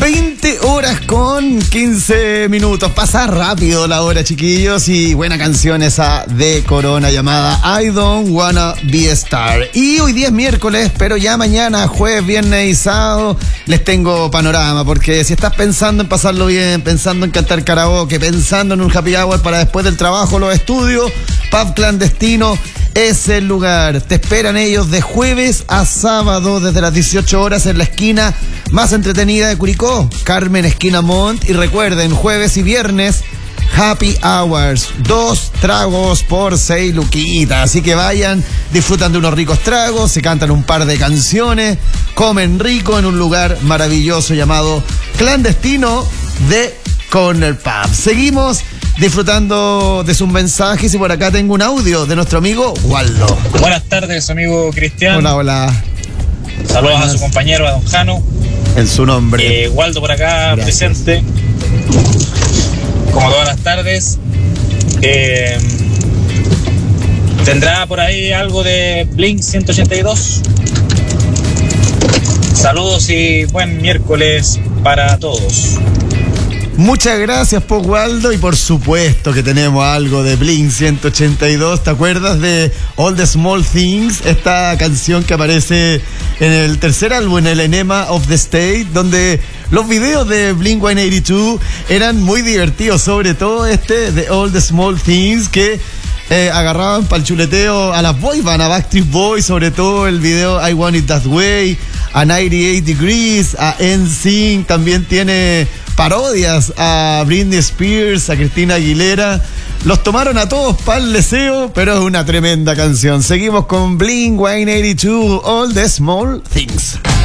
20 horas con 15 minutos. Pasa rápido la hora, chiquillos. Y buena canción esa de Corona llamada I Don't Wanna Be a Star. Y hoy día es miércoles, pero ya mañana, jueves, viernes y sábado, les tengo panorama. Porque si estás pensando en pasarlo bien, pensando en cantar karaoke, pensando en un happy hour para después del trabajo, los estudios, Pub Clandestino es el lugar. Te esperan ellos de jueves a sábado desde las 18 horas en la esquina más entretenida de Curicó, Carmen esquina Montt. Y recuerden, jueves y viernes happy hours, 2 tragos por 6 luquitas. Así que vayan, disfrutan de unos ricos tragos, se cantan un par de canciones, comen rico en un lugar maravilloso llamado Clandestino de Corner Pub. Seguimos disfrutando de sus mensajes y por acá tengo un audio de nuestro amigo Waldo. Buenas tardes, amigo Cristian. Hola, hola. Saludos a su compañero, a don Jano. En su nombre. Waldo por acá, gracias. Presente. Como todas las tardes. ¿Tendrá por ahí algo de Blink 182? Saludos y buen miércoles para todos. Muchas gracias, Waldo, y por supuesto que tenemos algo de Blink 182. ¿Te acuerdas de All the Small Things? Esta canción que aparece en el tercer álbum, en el Enema of the State, donde los videos de Blink 182 eran muy divertidos, sobre todo este de All the Small Things, que agarraban para el chuleteo a las boy band, a Backstreet Boys, sobre todo el video I Want It That Way, a 98 Degrees, a NSYNC. También tiene parodias a Britney Spears, a Cristina Aguilera. Los tomaron a todos para el deseo, pero es una tremenda canción. Seguimos con Blink 182, All the Small Things.